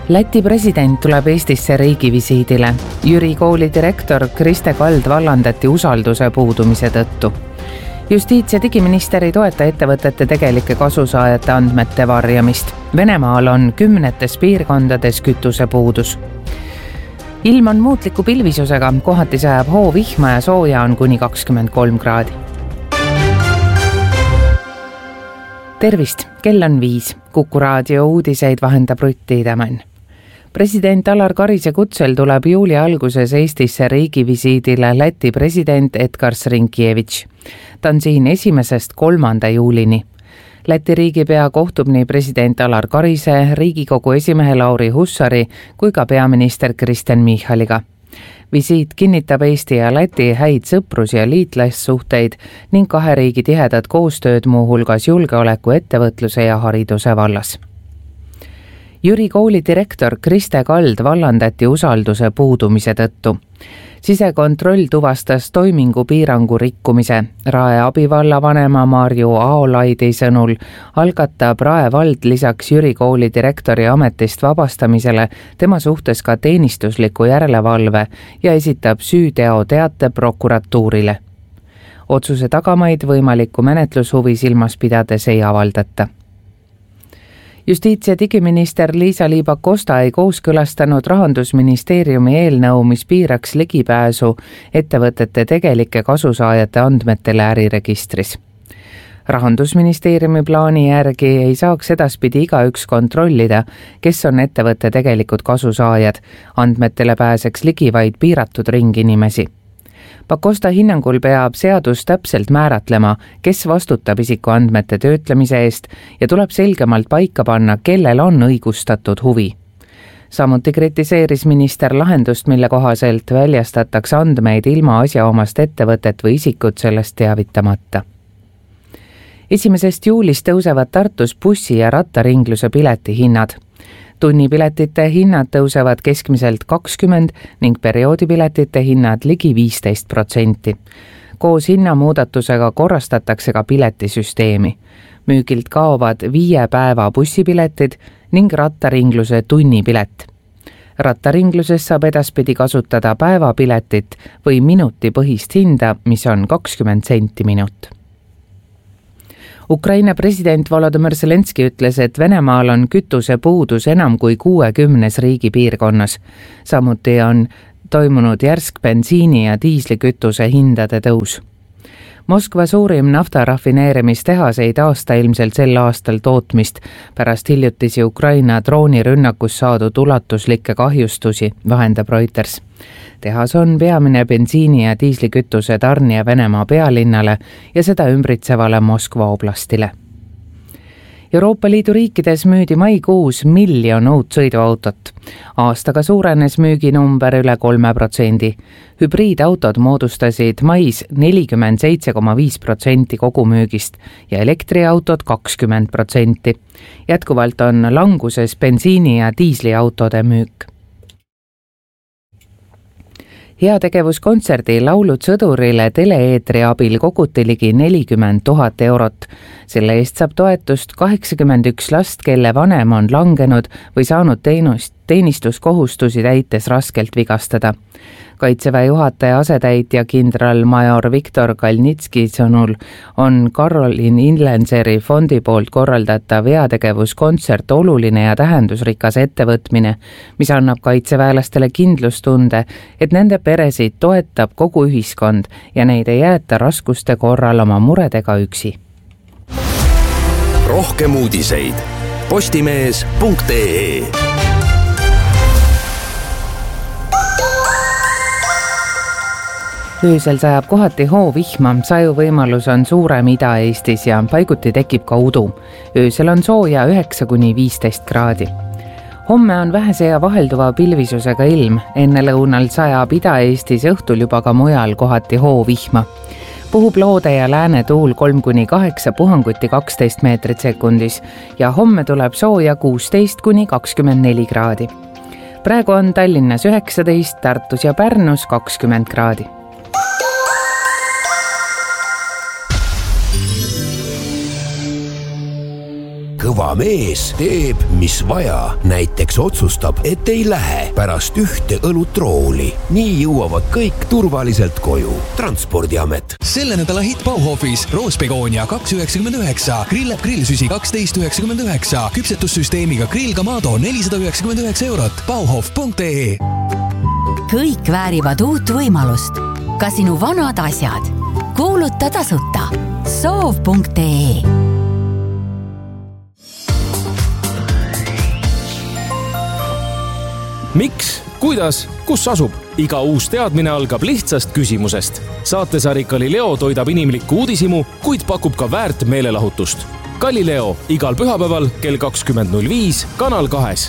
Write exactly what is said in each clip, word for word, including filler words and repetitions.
Läti president tuleb Eestisse riigivisiidile. Jüri kooli direktor Kriste Kald vallandati usalduse puudumise tõttu. Justiits- ja digiminister ei toeta ettevõtete tegelike kasusaajate andmete varjamist. Venemaal on kümnetes piirkondades kütuse puudus. Ilm on muutliku pilvisusega, kohati sajab hoovihma ja sooja on kuni kakskümmend kolm kraadi. Tervist, kell on viis. Kuku raadio uudiseid vahendab Rutt Tiidemann. President Alar Karise kutsel tuleb juuli alguses Eestisse riigivisiidile Läti president Edgars Rinkēvič. Ta on siin esimesest kolmanda juulini. Läti riigipea kohtub nii president Alar Karise, Riigikogu esimehe Lauri Hussari kui ka peaminister Kristen Michaliga. Visiit kinnitab Eesti ja Läti häid sõprus- ja liitlassuhteid ning kahe riigi tihedat koostööd muu hulgas julgeoleku, ettevõtluse ja hariduse vallas. Jüri kooli direktor Kriste Kald vallandati usalduse puudumise tõttu. Sisekontroll tuvastas toimingu piirangu rikkumise. Rae abivallavanema Marju Aolaidi sõnul algatab Rae vald lisaks Jüri kooli direktori ametist vabastamisele tema suhtes ka teenistusliku järelevalve ja esitab süüteoteate prokuratuurile. Otsuse tagamaid võimaliku menetlushuvi silmas pidades ei avaldata. Justiits- ja digiminister Liisa-Ly Pakosta ei kooskõlastanud Rahandusministeeriumi eelnõu, mis piiraks ligipääsu ettevõtete tegelike kasusaajate andmetele äriregistris. Rahandusministeeriumi plaani järgi ei saaks edaspidi igaüks kontrollida, kes on ettevõtte tegelikud kasusaajad. Andmetele pääseks ligi vaid piiratud ring inimesi. Pakosta hinnangul peab seadus täpselt määratlema, kes vastutab isikuandmete töötlemise eest ja tuleb selgemalt paika panna, kellel on õigustatud huvi. Samuti kritiseeris minister lahendust, mille kohaselt väljastatakse andmeid ilma asjaomast ettevõtet või isikut sellest teavitamata. Esimesest juulist tõusevad Tartus bussi- ja rattaringluse piletihinnad. Tunnipiletite hinnad tõusevad keskmiselt kakskümmend ning perioodipiletite hinnad ligi viisteist protsenti. Koos hinnamuudatusega korrastatakse ka piletisüsteemi. Müügilt kaovad viie päeva bussipiletid ning rattaringluse tunnipilet. Rattaringluses saab edaspidi kasutada päevapiletit või minutipõhist hinda, mis on kakskümmend senti minut. Ukraina president Volodymyr Zelenski ütles, et Venemaal on kütuse puudus enam kui kuuekümnes riigi piirkonnas. Samuti on toimunud järsk bensiini ja diislikütuse hindade tõus. Moskva suurim naftarafineerimistehas ei taasta ilmselt sel aastal tootmist pärast hiljutisi Ukraina droonirünnakus saadud ulatuslikke kahjustusi, vahendab Reuters. Tehas on peamine bensiini ja diislikütuse tarnija Venemaa pealinnale ja seda ümbritsevale Moskva oblastile. Euroopa Liidu riikides müüdi maikuus miljon uut sõiduautot. Aastaga suurenes müüginumber üle kolme protsendi. Hübriidautod moodustasid mais nelikümmend seitse koma viis protsenti kogumüügist ja elektriautod kakskümmend protsenti. Jätkuvalt on languses bensiini- ja diisliautode müük. Heategevuskontserdi Laulud sõdurile tele-eetri abil koguti ligi nelikümmend tuhat eurot. Selle eest saab toetust kaheksakümmend üks last, kelle vanem on langenud või saanud teenust, teenistuskohustusi täites raskelt vigastada. Kaitseväe juhataja asetäitja kindralmajor Viktor Kalnitski sõnul on Karolin Inlenseri fondi poolt korraldatav heategevuskontsert oluline ja tähendusrikas ettevõtmine, mis annab kaitseväelastele kindlustunde, et nende peresid toetab kogu ühiskond ja neid ei jäeta raskuste korral oma muredega üksi. Rohkem uudiseid postimees punkt ee. Öösel sajab kohati hoovihma, sajuvõimalus on suurem Ida-Eestis ja paiguti tekib ka udu. Öösel on sooja üheksa kuni viisteist kraadi. Homme on vähese ja vahelduva pilvisusega ilm, enne lõunal sajab Ida-Eestis, õhtul juba ka mujal kohati hoovihma. Puhub loode ja lääne tuul kolm kuni kaheksa, puhanguti kaksteist meetrit sekundis ja homme tuleb sooja kuusteist kuni kakskümmend neli kraadi. Praegu on Tallinnas üheksateist, Tartus ja Pärnus kakskümmend kraadi. kõva mees teeb, mis vaja. Näiteks otsustab, et ei lähe pärast ühte õlutrooli. Nii jõuavad kõik turvaliselt koju. Transpordiamet. Selle nädala hit Bauhofis Roosbegonia kaks üheksakümmend üheksa, grillab grillsüsi kaksteist üheksakümmend üheksa, küpsetussüsteemiga Grill Kamado nelisada üheksakümmend üheksa eurot. bauhof punkt ee. Kõik väärivad uut võimalust. Ka sinu vanad asjad. Kuuluta tasuta. soov punkt ee. Miks, kuidas, kus asub? Iga uus teadmine algab lihtsast küsimusest. Saatesari Galileo toidab inimlikku uudisimu, kuid pakub ka väärt meelelahutust. Galileo igal pühapäeval kell kakskümmend null viis Kanal kahes.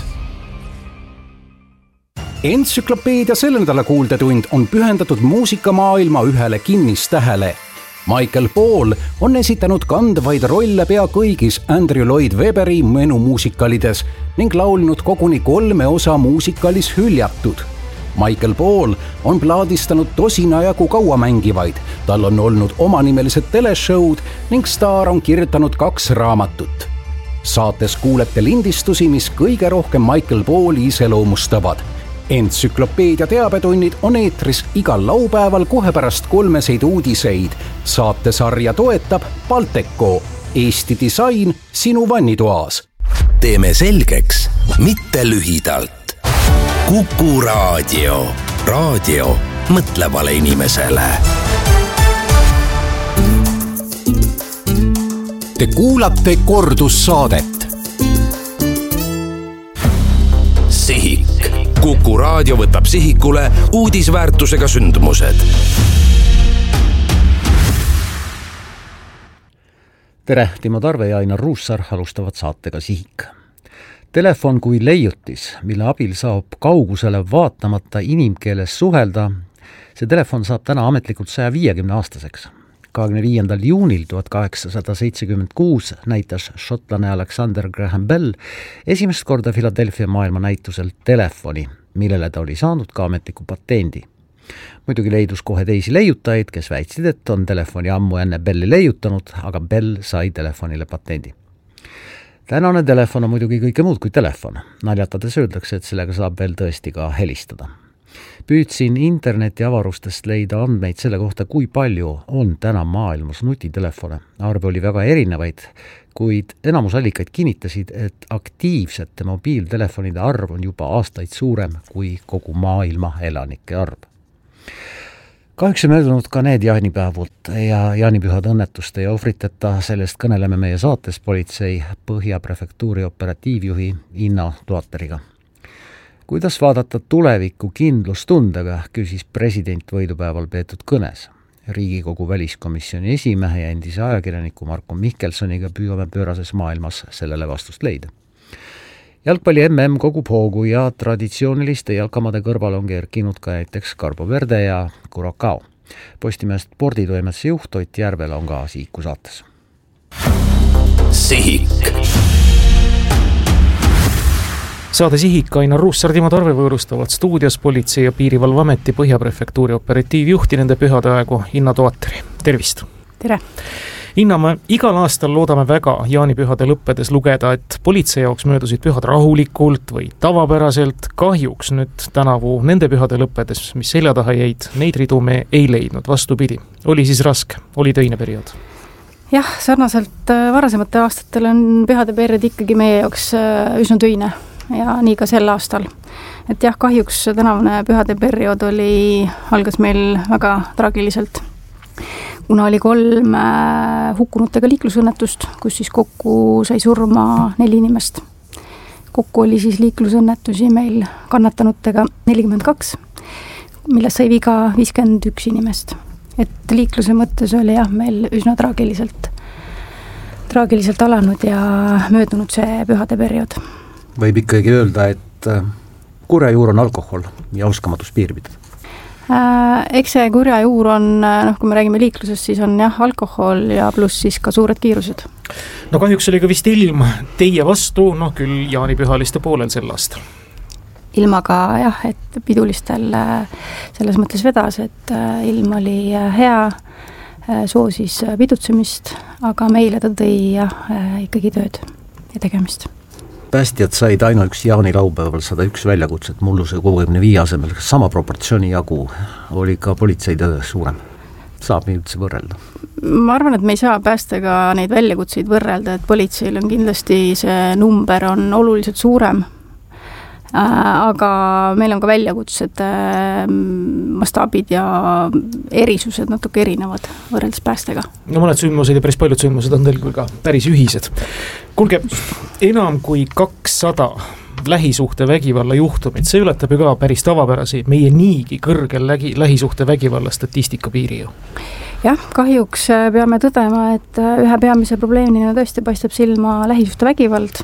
Entsüklopeedia selle nädala kuuldetund on pühendatud muusikamaailma ühele kinnistähele. Michael Paul on esitanud kandvaid rolle pea kõigis Andrew Lloyd Webberi menumuusikalides ning laulnud koguni kolme osa muusikalis Hüljatud. Michael Paul on plaadistanud tosina jagu kaua mängivaid, tal on olnud omanimelised teleshowd ning staar on kirjutanud kaks raamatut. Saates kuulete lindistusi, mis kõige rohkem Michael Pauli iseloomustavad. Entsüklopeedia teabetunnid on eetris igal laupäeval kohe pärast kolmeseid uudiseid. Saatesarja toetab Balteco, Eesti disain sinu vannitoas. Teeme selgeks, mitte lühidalt. Kuku Raadio. Raadio mõtlevale inimesele. Te kuulate kordussaadet. Sihik. Kuku Raadio võtab sihikule uudisväärtusega sündmused. Tere, Timo Tarve ja Ainar Ruussaar alustavad saatega Sihik. Telefon kui leiutis, mille abil saab kaugusele vaatamata inimkeeles suhelda, see telefon saab täna ametlikult saja viiekümne aastaseks. kahekümne viiendal juunil tuhat kaheksasada seitsekümmend kuus näitas šotlane Alexander Graham Bell esimest korda Philadelphia maailmanäitusel telefoni, millele ta oli saanud ka ametliku patendi. Muidugi leidus kohe teisi leiutajaid, kes väitsid, et on telefoni ammu enne Belli leiutanud, aga Bell sai telefonile patendi. Tänane telefon on muidugi kõike muud kui telefon. Naljatades öeldakse, et sellega saab veel tõesti ka helistada. Püüdsin interneti avarustest leida andmeid selle kohta, kui palju on täna maailmas nutitelefone. Arve oli väga erinevaid, kuid enamus allikaid kinnitasid, et aktiivsete mobiiltelefonide arv on juba aastaid suurem kui kogu maailma elanike arv. Kahjuks on möödunud ka need jaanipäevud ja jaanipühade õnnetuste ja ohvriteta, sellest kõneleme meie saates politsei Põhja prefektuuri operatiivjuhi Inna Tuateriga. Kuidas vaadata tulevikku kindlustundega, küsis president võidupäeval peetud kõnes. Riigikogu väliskomisjoni esimehe ja endise ajakirjaniku Marko Mihkelsoniga püüame pöörases maailmas sellele vastust leida. Jalgpalli M M kogub hoogu ja traditsiooniliste jalkamade kõrval on kerkinud ka näiteks Carbo Verde ja Curacao. Postimehest sporditoimetuse juht Ott Järvela on ka Sihiku saates. Sihik. Saade Sihik Ainar Ruussaar, Timo Tarve võõrustavad stuudios politsei ja piirivalveameti Põhja prefektuuri operatiivjuhti nende pühade aegu Inna Tuateri. Tervist! Tere! Inna, me igal aastal loodame väga jaanipühade lõppedes lugeda, et politsei jaoks möödusid pühad rahulikult või tavapäraselt. Kahjuks nüüd tänavu nende pühade lõppedes, mis selja taha jäid, neid ridu me ei leidnud. Vastupidi, oli siis raske, oli töine periood. Jah, sarnaselt varasemate aastatel on pühade periood ikkagi meie jaoks üsna töine ja nii ka sel aastal. Et jah, kahjuks tänavune pühade periood oli, algas meil väga traagiliselt. Kuna oli kolm hukkunutega liiklusõnnetust, kus siis kokku sai surma neli inimest. Kokku oli siis liiklusõnnetusi meil kannatanutega nelikümmend kaks, millest sai viga viiskümmend üks inimest. Et liikluse mõttes oli jah, meil üsna traagiliselt, traagiliselt alanud ja möödunud see pühade periood. Võib ikkagi öelda, et kurja juur on alkohol ja oskamatus piiri pidada. Eks see kurja juur on, noh, kui me räägime liiklusest, siis on jah, alkohol ja pluss siis ka suured kiirused. No kahjuks oli ka vist ilm teie vastu, noh küll jaanipühaliste poolel sel aastal. Ilmaga jah, et pidulistel selles mõttes vedas, et ilm oli hea, soosis pidutsemist, aga meile ta tõi jah, ikkagi tööd tegemist. Päästjad said ainuüksi Jaani laupäeval sada üks väljakutset mulluse kuuekümne viie asemel, sama proportsiooni jagu oli ka politseitöö suurem. Saab nii üldse võrrelda? Ma arvan, et me ei saa päästega neid väljakutseid võrrelda, et politseil on kindlasti see number on oluliselt suurem, aga meil on ka väljakutsed, mastaabid ja erisused natuke erinevad võrreldes päästega. No mõned sündmused ja päris paljud sündmused on teil ka päris ühised. Kuulge, enam kui kakssada lähisuhte vägivalla juhtumid, see ületab ju ka päris tavapärasi meie niigi kõrgel lägi, lähisuhte vägivalla statistika piiri ju. Jah, kahjuks peame tõdema, et ühe peamise probleemina tõesti paistab silma lähisuhte vägivald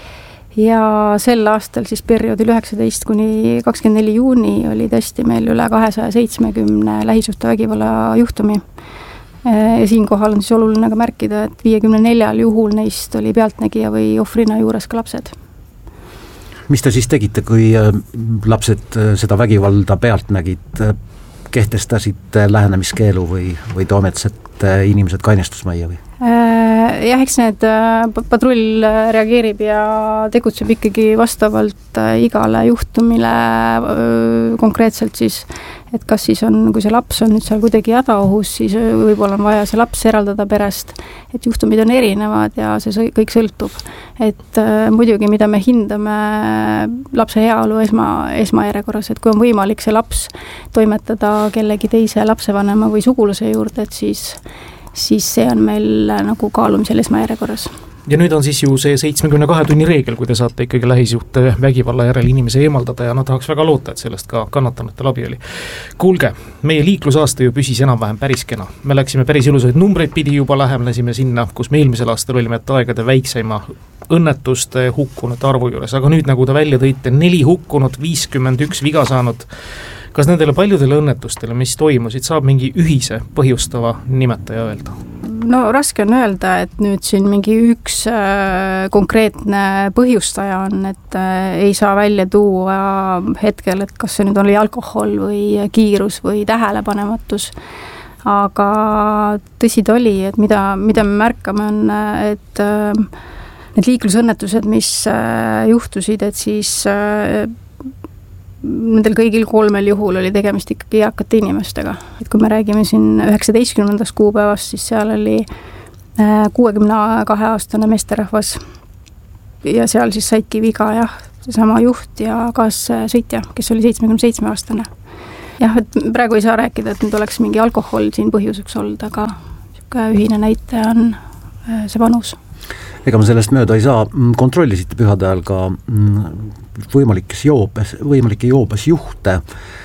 ja sel aastal siis perioodil üheksateist kuni kakskümmend neli juuni oli tõesti meil üle kahesaja seitsmekümne lähisuhte vägivalla juhtumi. Ja siinkohal on siis oluline ka märkida, et viiekümne neljal juhul neist oli pealtnägija või ohvrina juures ka lapsed. Mis te siis tegite, kui lapsed seda vägivalda pealt nägid, kehtestasite lähenemiskeelu või, või toometsete inimesed kainestusmajja või? Jah, eks need patrull reageerib ja tegutseb ikkagi vastavalt igale juhtumile konkreetselt siis, et kas siis on, kui see laps on nüüd seal kuidagi hädaohus, siis võib-olla on vaja see laps eraldada perest, et juhtumid on erinevad ja see kõik sõltub. Et muidugi, mida me hindame lapse heaolu esma, esmajärjekorras, et kui on võimalik see laps toimetada kellegi teise lapsevanema või sugulase juurde, et siis siis see on meil nagu kaalumisel esmajärjekorras. Ja nüüd on siis ju see seitsmekümne kahe tunni reegel, kui te saate ikkagi lähisuhte vägivalla järel inimese eemaldada ja no tahaks väga loota, et sellest ka kannatanutel abi oli. Kuulge, meie liiklusaasta ju püsis enam-vähem päris kena. Me läksime päris ilusaid numbreid pidi juba lähemlesime sinna, kus me eelmisel aastal olime aegade väikseima õnnetuste hukkunute arvu juures, aga nüüd nagu ta välja tõite, neli hukkunut, viiskümmend üks viga saanud. Kas nendele paljudele õnnetustele, mis toimusid, saab mingi ühise põhjustava nimetaja öelda? No raske on öelda, et nüüd siin mingi üks äh, konkreetne põhjustaja on, et äh, ei saa välja tuua hetkel, et kas see nüüd oli alkohol või kiirus või tähelepanematus. Aga tõsi ta oli, et mida, mida me märkame on, et äh, need liiklusõnnetused, mis äh, juhtusid, et siis äh, nendel kõigil kolmel juhul oli tegemist ikkagi eakate inimestega. Et kui me räägime siin üheksateistkümnendast kuupäevast, siis seal oli kuuekümne kahe aastane meesterahvas ja seal siis saidki viga jah, seesama juht ja kaassõitja, kes oli seitsmekümne seitsme aastane. Jah, et praegu ei saa rääkida, et nüüd oleks mingi alkohol siin põhjuseks olnud, aga ühine näite on see vanus. Ega ma sellest mööda ei saa, kontrollisite pühade ajal ka võimalikes joobes, võimalike joobes juhte.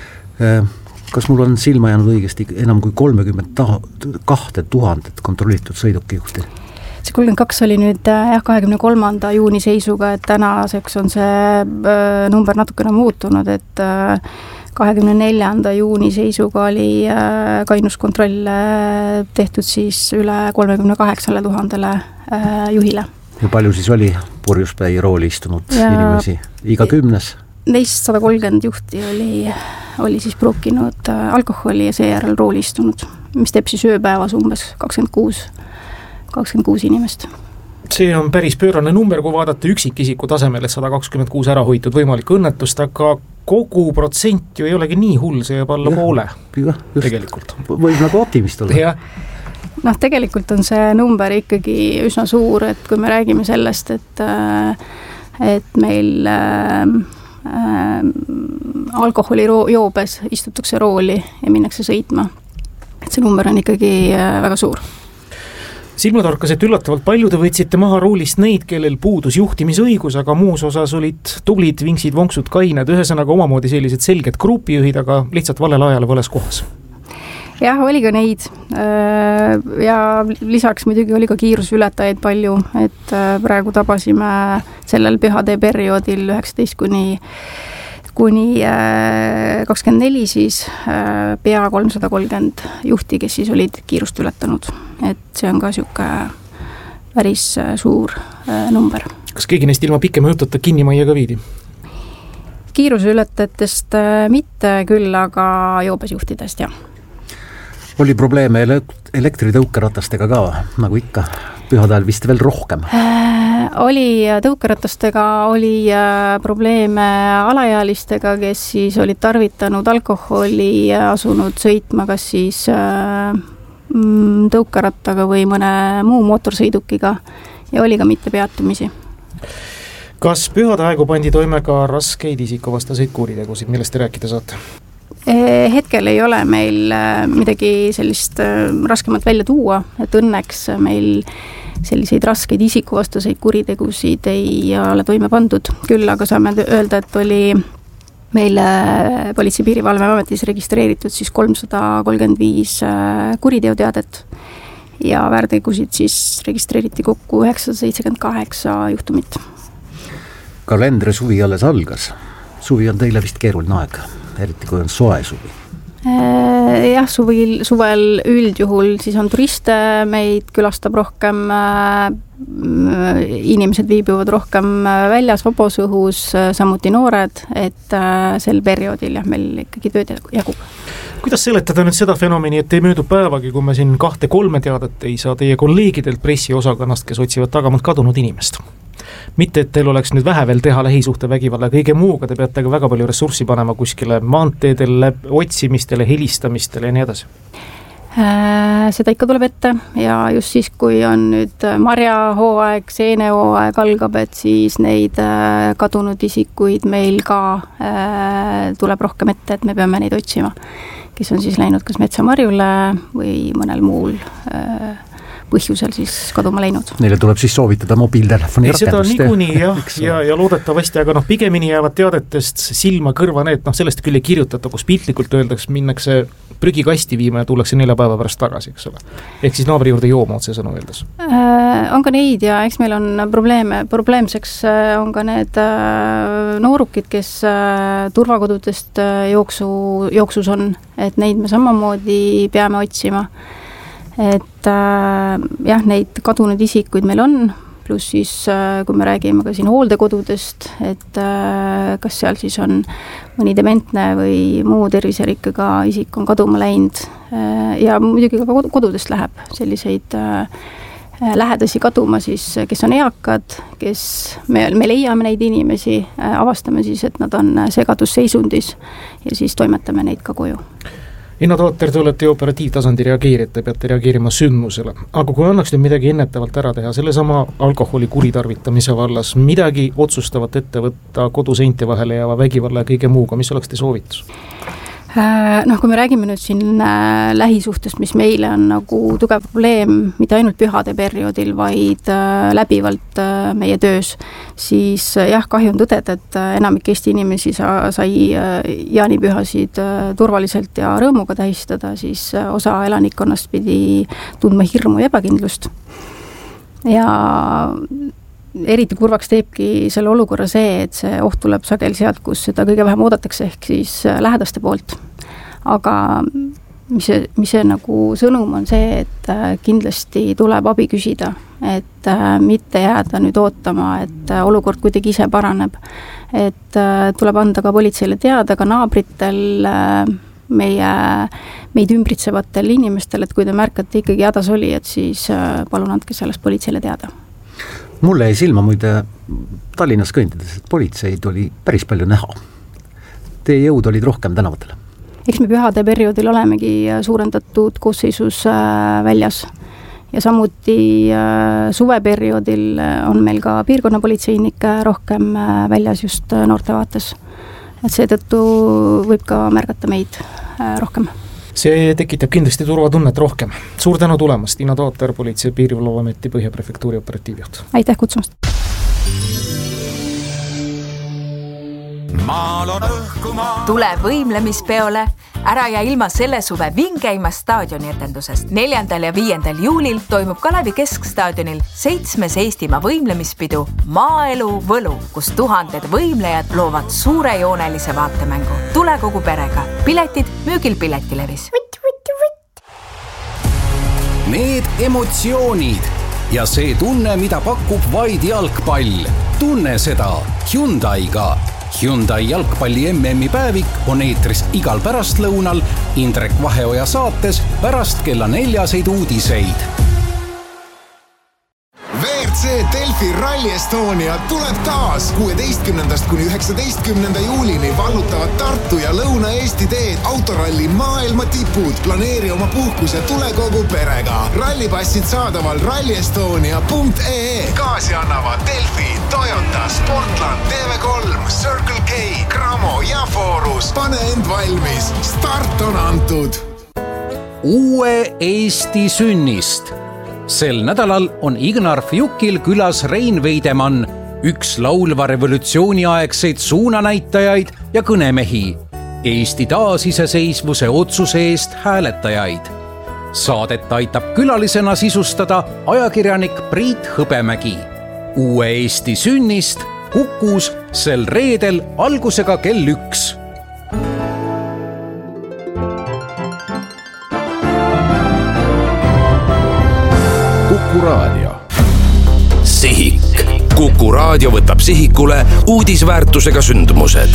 Kas mul on silma jäänud õigesti enam kui kolmekümmend kahte tuhandet kontrollitud sõidukijuhti? See kolmkümmend kaks oli nüüd jah, kahekümne kolmanda juuni seisuga, et tänaseks on see number natukene muutunud, et kahekümne neljanda juuni seisuga oli kainuskontroll tehtud siis üle kolmekümne kaheksale tuhandele juhile. Ja palju siis oli purjuspäi rooli istunud ja inimesi? Iga kümnes? Neist sada kolmkümmend juhti oli, oli siis pruukinud alkoholi ja seejärel rooli istunud, mis teeb siis ööpäevas umbes kakskümmend kuus, kakskümmend kuus inimest. See on päris pöörane number, kui vaadata üksikisiku tasemel, et sada kakskümmend kuus ära hoitud võimalik õnnetust, aga kogu protsent ju ei olegi nii hull, see jääb alla ja, poole ja, tegelikult. Võib nagu optimist olla. Ja. Noh, tegelikult on see number ikkagi üsna suur, et kui me räägime sellest, et, et meil äh, äh, alkoholi joobes istutakse rooli ja minnakse sõitma, et see number on ikkagi äh, väga suur. Silmatorkas, et üllatavalt palju te võtsite maha roolist neid, kellel puudus juhtimisõigus, aga muus osas olid tublid vingsid, vonksud, kained, ühesõnaga omamoodi sellised selged grupijuhid, aga lihtsalt valel ajal vales kohas. Jah, oli ka neid ja lisaks muidugi oli ka kiirusületajaid palju, et praegu tabasime sellel pühade perioodil üheksateist kuni kuni kakskümmend neli siis pea kolmsada kolmkümmend juhti, kes siis olid kiirust ületanud. Et see on ka siuke päris suur number. Kas keegi neist ilma pikema jututa kinnimajja ka viidi? Kiirusületajatest mitte küll, aga joobesjuhtidest jah. Oli probleeme elektritõukeratastega ka, nagu ikka? pühade ajal vist veel rohkem. Oli tõukeratastega, oli probleeme alaealistega, kes siis olid tarvitanud alkoholi, asunud sõitma kas siis tõukerattaga või mõne muu mootorsõidukiga ja oli ka mitte peatumisi. Kas pühade aegu pandi toime ka raskeid isikuvastaseid kuritegusid, millest te rääkida saate? Hetkel ei ole meil midagi sellist raskemat välja tuua, et õnneks meil selliseid raskeid isikuvastaseid kuritegusid ei ole toime pandud. Küll aga saame öelda, et oli meil Politsei- ja Piirivalveametis registreeritud siis kolmsada kolmkümmend viis kuriteoteadet ja väärtegusid siis registreeriti kokku üheksasada seitsekümmend kaheksa juhtumit. Kalendri suvi alles algas. Suvi on teile vist keeruline aeg, eriti kui on soe suvi. Jah, suvel, suvel üldjuhul siis on turiste, meid külastab rohkem, inimesed viibivad rohkem väljas, vabas õhus, samuti noored, et sel perioodil jah, meil ikkagi tööd jagub. Kuidas seletada nüüd seda fenomeni, et ei möödu päevagi, kui me siin kahte-kolme teadet ei saa teie kolleegidelt pressiosakonnast, kes otsivad tagamalt kadunud inimest? Mitte, et teil oleks nüüd vähe veel teha lähisuhte vägivalla kõige muuga, te peate ka väga palju ressurssi panema kuskile maanteedele, otsimistele, helistamistele ja nii edasi. Seda ikka tuleb ette ja just siis, kui on nüüd marjahooaeg, seenehooaeg algab, et siis neid kadunud isikuid meil ka tuleb rohkem ette, et me peame neid otsima, kes on siis läinud kas metsamarjule või mõnel muul põhjusel siis kaduma läinud. Neile tuleb siis soovitada mobiiltelefoni rakendust. Seda niikuinii jah, ja, ja loodetavasti, aga noh, pigemini jäävad teadetest silma kõrva need, noh sellest küll ei kirjutata, kus piltlikult öeldaks, minnakse prügikasti viima ja tullakse nelja päeva pärast tagasi, eks ole. Ehk siis naabri juurde jooma otse sõnu öeldes. Äh, on ka neid ja eks meil on probleeme, probleemseks on ka need äh, noorukid, kes äh, turvakodudest äh, jooksu, jooksus on, et neid me samamoodi peame otsima. Et äh, jah, neid kadunud isikuid meil on, pluss siis äh, kui me räägime ka siin hooldekodudest, et äh, kas seal siis on mõni dementne või muu terviserikkega isik on kaduma läinud äh, ja muidugi ka kodudest läheb selliseid äh, lähedasi kaduma siis, kes on eakad, kes me, me leiame neid inimesi, äh, avastame siis, et nad on segadusseisundis ja siis toimetame neid ka koju. Inna Tooter, te olete ju operatiivtasandi reageerite, peate reageerima sündmusele. Aga kui annaks nüüd midagi ennetavalt ära teha, sellesama alkoholi kuritarvitamise vallas, midagi otsustavat ette võtta koduseinte vahele jääva vägivalla ja kõige muuga, mis oleks te soovitus? Noh, kui me räägime nüüd siin lähisuhtest, mis meile on nagu tugev probleem, mitte ainult pühade perioodil, vaid läbivalt meie töös, siis jah, kahju on tõdeda, et enamik Eesti inimesi sai jaanipühasid turvaliselt ja rõõmuga tähistada, siis osa elanikkonnast pidi tundma hirmu ja ebakindlust. Ja eriti kurvaks teebki selle olukorra see, et see oht tuleb sagel sealt, kus seda kõige vähem oodatakse, ehk siis lähedaste poolt. Aga mis see, mis see nagu sõnum on see, et kindlasti tuleb abi küsida, et mitte jääda nüüd ootama, et olukord kuidagi ise paraneb. Et tuleb anda ka politseile teada, ka naabritel, meie, meid ümbritsevatel inimestel, et kui te märkate ikkagi hädas oli, et siis palun andke sellest politseile teada. Mulle jäi silma muide Tallinnas kõndides, et politseid oli päris palju näha. Teie jõud olid rohkem tänavatele. Eks me pühade perioodil olemegi suurendatud koosseisus väljas ja samuti suveperioodil on meil ka piirkonnapolitseinike rohkem väljas just noorte vaates. Et seetõttu võib ka märgata meid rohkem. See tekitab kindlasti turvatunnet rohkem. Suur tänu tulemast, Inna Tooter, Politsei- ja Piirivalveameti Põhja-prefektuuri operatiivjuht. Aitäh kutsumast! Tule võimlemispeole, ära ja ilma selle suve vingeima staadioni etendusest. neljandal ja viiendal juulil toimub Kalevi Keskstaadionil seitsmes Eestimaa võimlemispidu Maaelu Võlu, kus tuhanded võimlejad loovad suurejoonelise vaatemängu. Tule kogu perega. Piletid müügil Piletilevis. Need emotsioonid ja see tunne, mida pakub vaid jalgpall. Tunne seda Hyundai'ga. Hyundai jalgpalli M M-i päevik on eetris igal pärastlõunal Indrek Vaheoja saates pärast kella neljaseid uudiseid. see Delfi Rally Estonia tuleb taas. kuueteistkümnendast kuni üheksateistkümnenda juulini vallutavad Tartu ja Lõuna-Eesti teed autoralli maailma tipud. Planeeri oma puhkus ja tule kogu perega. Rallipassid saadaval rally estonia punkt ee. Kaasi annavad Delfi, Toyota, Sportland, T V kolm, Circle K, Cramo ja Forus. Pane end valmis. Start on antud. Uue Eesti sünnist. Sel nädalal on Ignar Fjukil külas Rein Veidemann, üks laulva revolutsiooniaegseid suunanäitajaid ja kõnemehi, Eesti taasiseseisvuse otsuse eest hääletajaid. Saadet aitab külalisena sisustada ajakirjanik Priit Hõbemägi. Uue Eesti sünnist Kukus sel reedel algusega kell üks. Kuku Raadio. Sihik. Kuku Raadio võtab sihikule uudisväärtusega sündmused.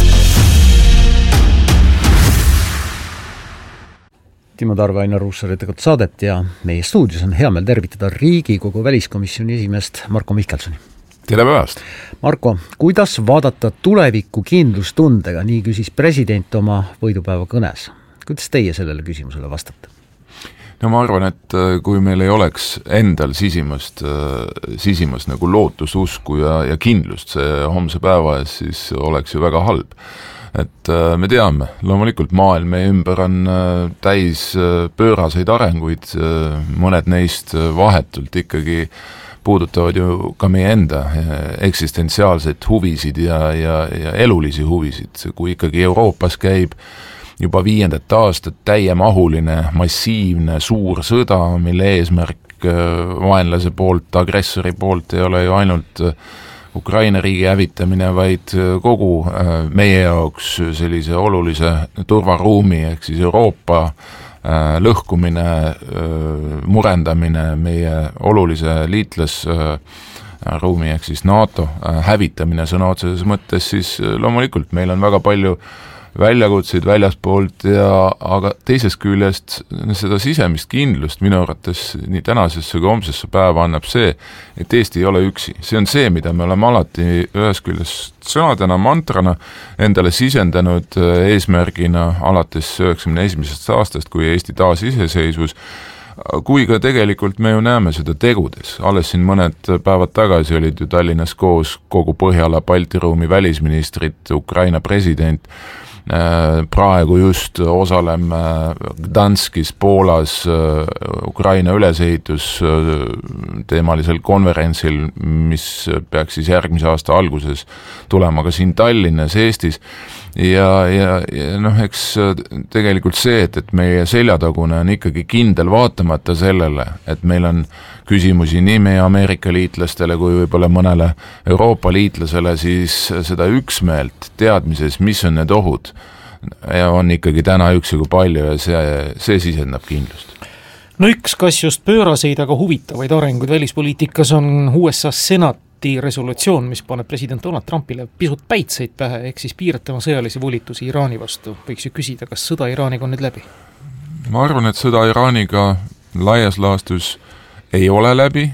Timo Tarve, Ainar Ruussaar ettekat saadet ja meie stuudios on hea meel tervitada Riigikogu väliskomisjoni esimeest Marko Mihkelsoni. Tere päevast! Marko, kuidas vaadata tuleviku kindlustundega, nii küsis president oma võidupäeva kõnes. Kuidas teie sellele küsimusele vastate? No ma arvan, et kui meil ei oleks endal sisimast, sisimast nagu lootust, usku ja, ja kindlust see homse päeva ees, siis oleks ju väga halb. Et me teame, loomulikult maailm meie ümber on täis pööraseid arenguid, mõned neist vahetult ikkagi puudutavad ju ka meie enda eksistentsiaalseid huvisid ja, ja, ja elulisi huvisid, kui ikkagi Euroopas käib juba viiendat aastat täiemahuline, massiivne, suur sõda, mille eesmärk vaenlase poolt, agressori poolt ei ole ju ainult Ukraina riigi hävitamine, vaid kogu meie jaoks sellise olulise turvaruumi, ehk siis Euroopa lõhkumine, murendamine, meie olulise liitlasruumi, ehk siis NATO hävitamine sõna otseses mõttes, siis loomulikult meil on väga palju väljakutseid väljaspoolt ja aga teisest küljest seda sisemist kindlust minu arvates nii tänasesse kui homsesse päeva annab see, et Eesti ei ole üksi. See on see, mida me oleme alati ühes küljest sõnadena, mantrana endale sisendanud eesmärgina alates üheksakümne esimesest aastast, kui Eesti taas iseseisvus, kui ka tegelikult me ju näeme seda tegudes. Alles siin mõned päevad tagasi olid ju Tallinnas koos kogu Põhjala Balti ruumi välisministrid, Ukraina president, praegu just osaleme Gdanskis, Poolas Ukraina ülesehitus teemalisel konverentsil, mis peaks siis järgmise aasta alguses tulema ka siin Tallinnas, Eestis. Ja, ja, ja noh, eks tegelikult see, et, et meie seljatagune on ikkagi kindel vaatamata sellele, et meil on küsimusi nii meie Ameerika liitlastele kui võib-olla mõnele Euroopa liitlasele, siis seda üksmeelt teadmises, mis on need ohud, on ikkagi täna üksigu palju ja see, see sisendab kindlust. No üks, kas just pööraseid, aga huvitavaid arenguid välispoliitikas on U S A senat resolutsioon, mis paneb president Donald Trumpile pisut päitseid pähe, ehk siis piiratama sõjalisi volitusi Iraani vastu. Võiks ju küsida, kas sõda Iraaniga on nüüd läbi? Ma arvan, et sõda Iraaniga laias laastus ei ole läbi.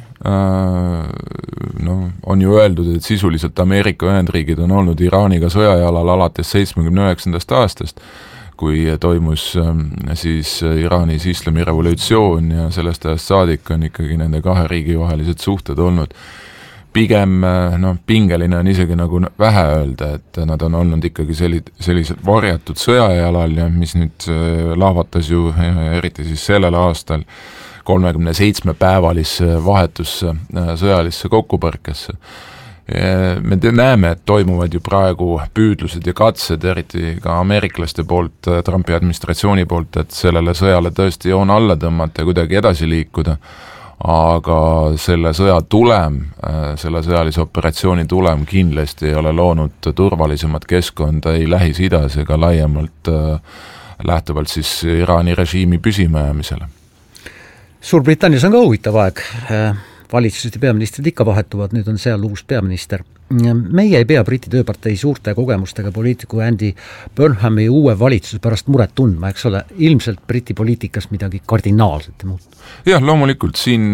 No, on ju öeldud, et sisuliselt Ameerika Ühendriigid on olnud Iraaniga sõjajalal alates seitsmekümne üheksandast aastast, kui toimus siis Iraanis islami revolutsioon ja sellest ajast saadik on ikkagi nende kahe riigi vahelised suhted olnud pigem no, pingeline on isegi nagu vähe öelda, et nad on olnud ikkagi sellised, sellised varjatud sõjajalal ja mis nüüd lahvatas ju eriti siis sellel aastal kolmekümne seitsme päevalisse vahetusse sõjalisse kokkupõrkesse. Me näeme, et toimuvad ju praegu püüdlused ja katsed, eriti ka ameeriklaste poolt, Trumpi administratsiooni poolt, et sellele sõjale tõesti joon alla tõmmata ja kuidagi edasi liikuda. Aga selle sõja tulem, selle sõjalise operatsiooni tulem kindlasti ei ole loonud turvalisemat keskkonda ei Lähis-Idas ega laiemalt lähtuvalt siis Iraani režiimi püsimajamisele. Suurbritannias on ka huvitav aeg. valitsused ja peaministrid ikka vahetuvad, nüüd on seal uus peaminister. Meie ei pea Briti tööpartei suurte kogemustega poliitiku Andy Burnhami uue valitsuse pärast muret tundma, eks ole, ilmselt Briti poliitikas midagi kardinaalset ei muutu. Jah, loomulikult siin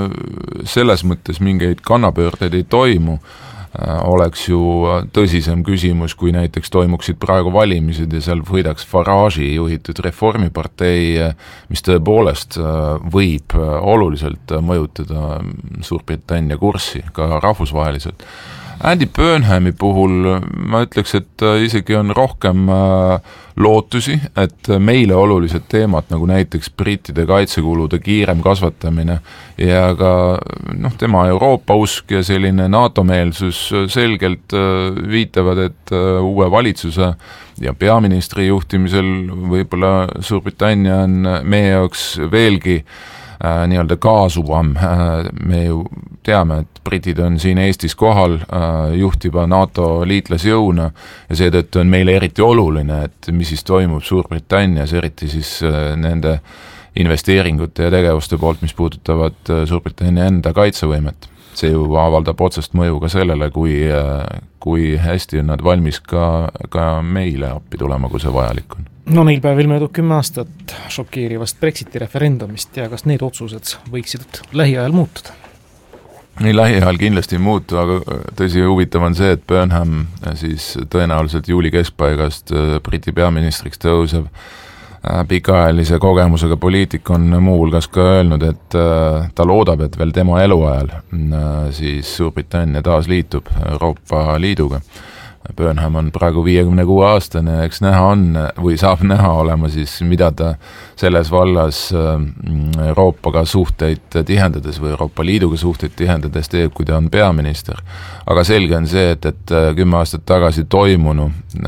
selles mõttes mingeid kannapöördeid ei toimu, oleks ju tõsisem küsimus, kui näiteks toimuksid praegu valimised ja seal võidaks Farage'i juhitud reformipartei, mis tõepoolest võib oluliselt mõjutada Suurbritannia kurssi ka rahvusvaheliselt. Andy Burnhami puhul ma ütleks, et isegi on rohkem lootusi, et meile olulised teemad, nagu näiteks brittide kaitsekulude kiirem kasvatamine ja ka noh, tema Euroopa usk ja selline NATO-meelsus selgelt viitavad, et uue valitsuse ja peaministri juhtimisel võib-olla Suurbritannia on meie jaoks veelgi äh, nii-öelda kaasuvam. Me ju teame, et britid on siin Eestis kohal äh, juhtiva NATO liitlasjõuna ja seetõttu on meile eriti oluline, et mis siis toimub Suurbritannias, eriti siis äh, nende investeeringute ja tegevuste poolt, mis puudutavad äh, Suurbritannia enda kaitsevõimet. See ju avaldab otsest mõju ka sellele, kui, äh, kui hästi on nad valmis ka, ka meile appi tulema, kui see vajalik on. No neil päevil möödub kümme aastat šokeerivast Brexiti referendumist ja kas need otsused võiksid lähiajal muutuda? Nii lähiajal kindlasti ei muutu, aga tõsi huvitav on see, et Burnham siis tõenäoliselt juuli keskpaigast Briti peaministriks tõusev pikaajalise kogemusega poliitik on muuhulgas ka öelnud, et ta loodab, et veel tema eluajal siis Suurbritannia taas liitub Euroopa Liiduga. Burnham on praegu viiekümne kuue aastane, eks näha on või saab näha olema siis, mida ta selles vallas Euroopaga suhteid tihendades või Euroopa Liiduga suhteid tihendades teeb, kui ta on peaminister. Aga selge on see, et, et kümme aastat tagasi toimunu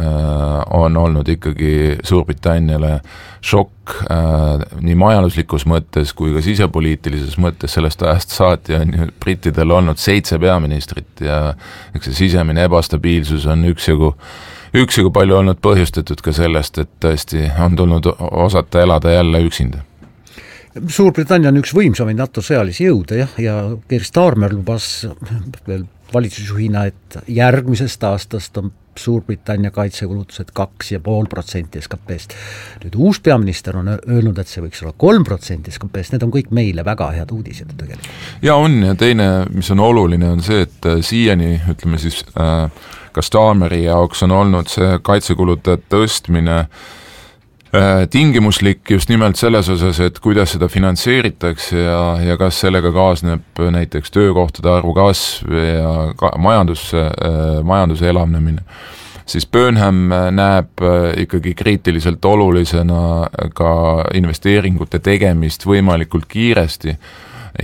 on olnud ikkagi Suurbritanniale šokk nii majanduslikus mõttes kui ka sisepoliitilises mõttes. Sellest ajast saati on ju brittidel olnud seitse peaministrit ja eks see sisemine ebastabiilsus on üksjagu, üksjagu palju olnud põhjustatud ka sellest, et tõesti on tulnud osata elada jälle üksinda. Suurbritannia on üks võimsamaid NATO sõjalisi jõude jah, ja Keir Starmer lubas veel valitsusjuhina, et järgmisest aastast on Suurbritannia kaitsekulutused kaks ja pool protsenti S K P-st. Nüüd uus peaminister on öelnud, et see võiks olla kolm protsenti S K P-st, need on kõik meile väga head uudised tegelikult. Ja on, ja teine, mis on oluline, on see, et siiani, ütleme siis, äh, ka Starmeri jaoks on olnud see kaitsekulude tõstmine tingimuslik just nimelt selles osas, et kuidas seda finantseeritakse ja, ja kas sellega kaasneb näiteks töökohtade arvu kasv ja ka majandus, majanduse elavnemine. Siis Burnham näeb ikkagi kriitiliselt olulisena ka investeeringute tegemist võimalikult kiiresti